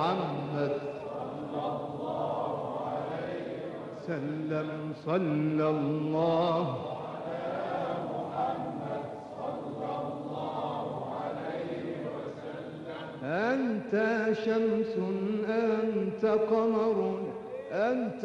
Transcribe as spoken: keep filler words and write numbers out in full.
محمد سلم صلى الله على محمد صلى الله عليه وسلم. أنت شمس أنت قمر أنت